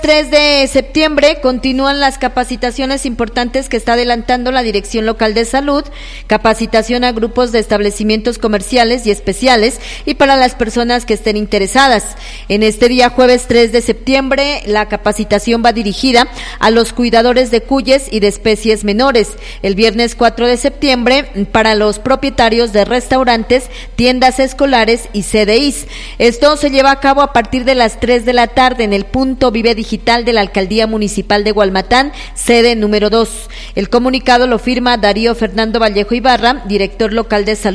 3 de septiembre continúan las capacitaciones importantes que está adelantando la Dirección Local de Salud, capacitación a grupos de establecimientos comerciales y especiales y para las personas que estén interesadas. En este día jueves 3 de septiembre la capacitación va dirigida a los cuidadores de cuyes y de especies menores. El viernes 4 de septiembre para los propietarios de restaurantes, tiendas escolares y CDIs. Esto se lleva a cabo a partir de las 3 de la tarde en el punto Vive Digital de la Alcaldía Municipal de Gualmatán, sede número 2. El comunicado lo firma Darío Fernando Vallejo Ibarra, director local de Salud